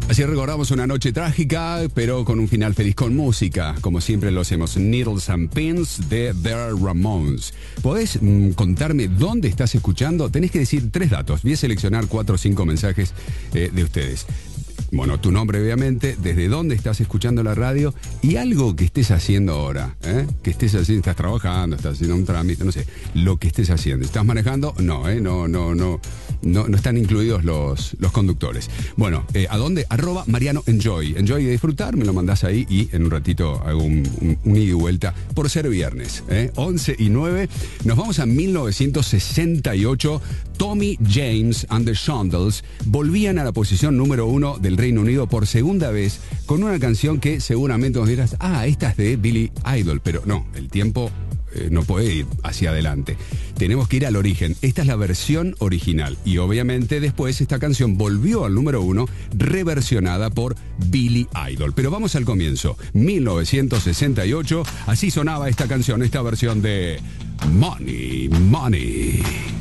Así recordamos una noche trágica, pero con un final feliz con música. Como siempre lo hacemos, Needles and Pins de The Ramones. ¿Podés contarme dónde estás escuchando? Tenés que decir 3 datos. Voy a seleccionar 4 o 5 mensajes de ustedes. Bueno, tu nombre obviamente, desde dónde estás escuchando la radio y algo que estés haciendo ahora, que estés haciendo, estás trabajando, estás haciendo un trámite, no sé, lo que estés haciendo. ¿Estás manejando? No, no están incluidos los conductores. Bueno, ¿a dónde? @Mariano Enjoy. Enjoy de disfrutar, me lo mandás ahí y en un ratito hago un ida y vuelta por ser viernes. 11:09. Nos vamos a 1968. Tommy James and the Shondells volvían a la posición número 1 del Reino Unido por segunda vez con una canción que seguramente nos dirás, esta es de Billy Idol, pero no, el tiempo no puede ir hacia adelante. Tenemos que ir al origen. Esta es la versión original y obviamente después esta canción volvió al número 1 reversionada por Billy Idol. Pero vamos al comienzo. 1968, así sonaba esta canción, esta versión de Money, Money.